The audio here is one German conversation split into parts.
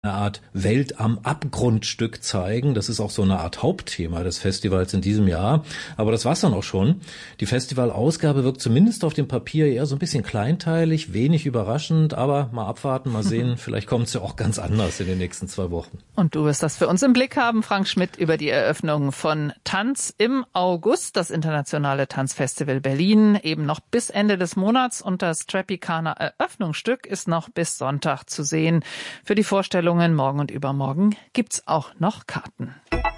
eine Art Welt am Abgrundstück zeigen. Das ist auch so eine Art Hauptthema des Festivals in diesem Jahr. Aber das war's dann auch schon. Die Festivalausgabe wirkt zumindest auf dem Papier eher so ein bisschen kleinteilig, wenig überraschend. Aber mal abwarten, mal sehen. Vielleicht kommt es ja auch ganz anders in den nächsten 2 Wochen. Und du wirst das für uns im Blick haben, Frank Schmidt, über die Eröffnung von Tanz im August, das Internationale Tanzfestival Berlin, eben noch bis Ende des Monats. Und das Tropicana Eröffnungsstück ist noch bis Sonntag zu sehen. Für die Vorstellungen morgen und übermorgen gibt's auch noch Karten.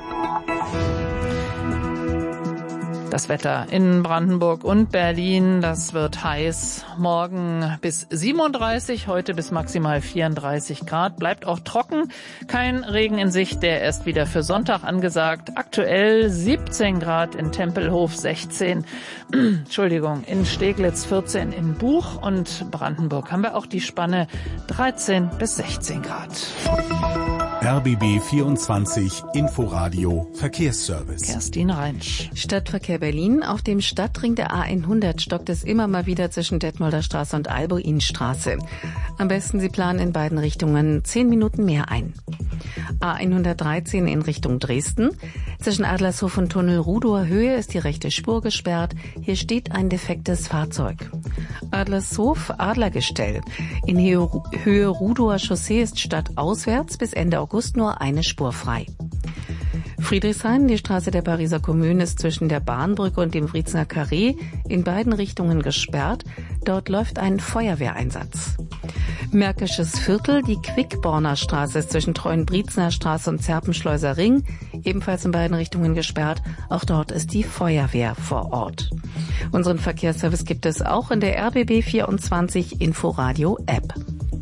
Das Wetter in Brandenburg und Berlin, das wird heiß. Morgen bis 37, heute bis maximal 34 Grad. Bleibt auch trocken. Kein Regen in Sicht, der ist wieder für Sonntag angesagt. Aktuell 17 Grad in Tempelhof, 16, in Steglitz, 14 in Buch und Brandenburg haben wir auch die Spanne 13 bis 16 Grad. RBB 24 Inforadio Verkehrsservice. Kerstin Reinsch. Stadtverkehr Berlin. Auf dem Stadtring der A100 stockt es immer mal wieder zwischen Detmolder Straße und Albuinstraße. Am besten Sie planen in beiden Richtungen 10 Minuten mehr ein. A113 in Richtung Dresden. Zwischen Adlershof und Tunnel Rudower Höhe ist die rechte Spur gesperrt. Hier steht ein defektes Fahrzeug. Adlershof Adlergestell. In Höhe Rudower Chaussee ist stadtauswärts bis Ende August nur eine Spur frei. Friedrichshain, die Straße der Pariser Kommune, ist zwischen der Bahnbrücke und dem Wriezener Carré in beiden Richtungen gesperrt. Dort läuft ein Feuerwehreinsatz. Märkisches Viertel, die Quickborner Straße ist zwischen Treuenbriezner Straße und Zerpenschleuser Ring, ebenfalls in beiden Richtungen gesperrt. Auch dort ist die Feuerwehr vor Ort. Unseren Verkehrsservice gibt es auch in der RBB 24 Inforadio App.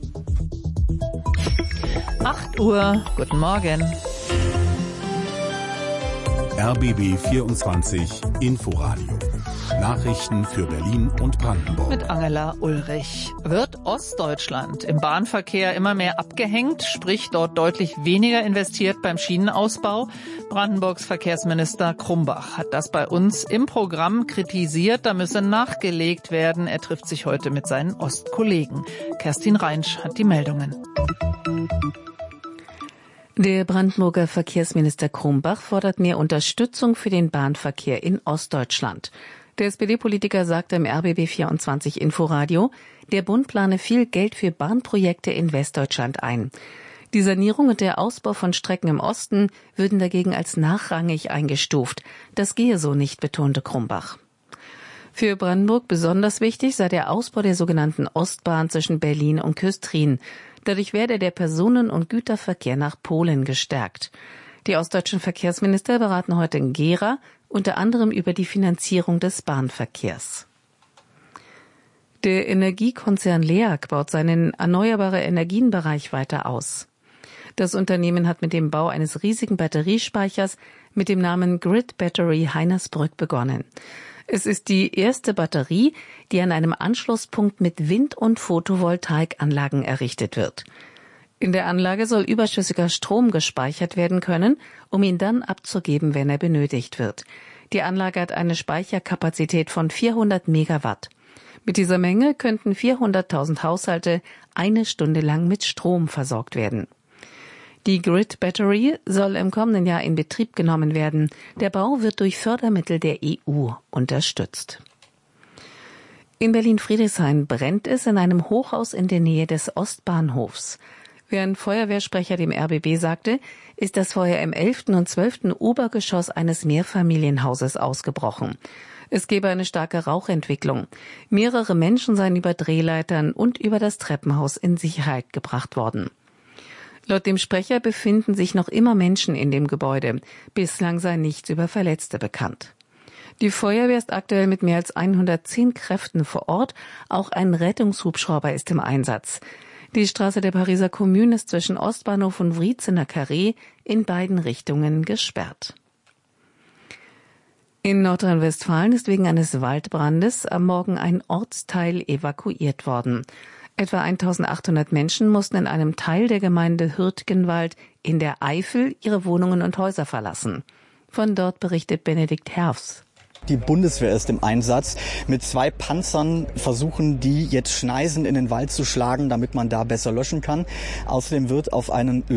8 Uhr, guten Morgen. RBB 24 Inforadio. Nachrichten für Berlin und Brandenburg. Mit Angela Ulrich. Wird Ostdeutschland im Bahnverkehr immer mehr abgehängt, sprich dort deutlich weniger investiert beim Schienenausbau? Brandenburgs Verkehrsminister Krumbach hat das bei uns im Programm kritisiert. Da müsse nachgelegt werden. Er trifft sich heute mit seinen Ostkollegen. Kerstin Reinsch hat die Meldungen. Der Brandenburger Verkehrsminister Krumbach fordert mehr Unterstützung für den Bahnverkehr in Ostdeutschland. Der SPD-Politiker sagte im RBB 24 Inforadio, der Bund plane viel Geld für Bahnprojekte in Westdeutschland ein. Die Sanierung und der Ausbau von Strecken im Osten würden dagegen als nachrangig eingestuft. Das gehe so nicht, betonte Krumbach. Für Brandenburg besonders wichtig sei der Ausbau der sogenannten Ostbahn zwischen Berlin und Küstrin. Dadurch werde der Personen- und Güterverkehr nach Polen gestärkt. Die ostdeutschen Verkehrsminister beraten heute in Gera, unter anderem über die Finanzierung des Bahnverkehrs. Der Energiekonzern LEAG baut seinen erneuerbare Energienbereich weiter aus. Das Unternehmen hat mit dem Bau eines riesigen Batteriespeichers mit dem Namen Grid Battery Heinersbrück begonnen. Es ist die erste Batterie, die an einem Anschlusspunkt mit Wind- und Photovoltaikanlagen errichtet wird. In der Anlage soll überschüssiger Strom gespeichert werden können, um ihn dann abzugeben, wenn er benötigt wird. Die Anlage hat eine Speicherkapazität von 400 Megawatt. Mit dieser Menge könnten 400.000 Haushalte eine Stunde lang mit Strom versorgt werden. Die Grid Battery soll im kommenden Jahr in Betrieb genommen werden. Der Bau wird durch Fördermittel der EU unterstützt. In Berlin-Friedrichshain brennt es in einem Hochhaus in der Nähe des Ostbahnhofs. Wie ein Feuerwehrsprecher dem RBB sagte, ist das Feuer im 11. und 12. Obergeschoss eines Mehrfamilienhauses ausgebrochen. Es gebe eine starke Rauchentwicklung. Mehrere Menschen seien über Drehleitern und über das Treppenhaus in Sicherheit gebracht worden. Laut dem Sprecher befinden sich noch immer Menschen in dem Gebäude. Bislang sei nichts über Verletzte bekannt. Die Feuerwehr ist aktuell mit mehr als 110 Kräften vor Ort. Auch ein Rettungshubschrauber ist im Einsatz. Die Straße der Pariser Kommune ist zwischen Ostbahnhof und Wriezener Carré in beiden Richtungen gesperrt. In Nordrhein-Westfalen ist wegen eines Waldbrandes am Morgen ein Ortsteil evakuiert worden. Etwa 1800 Menschen mussten in einem Teil der Gemeinde Hürtgenwald in der Eifel ihre Wohnungen und Häuser verlassen. Von dort berichtet Benedikt Herfs. Die Bundeswehr ist im Einsatz. Mit 2 Panzern versuchen die jetzt Schneisen in den Wald zu schlagen, damit man da besser löschen kann. Außerdem wird auf einen